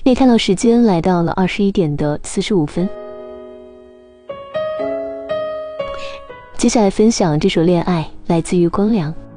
可以看到时间来到了21:45。接下来分享这首《恋爱》，来自于光良。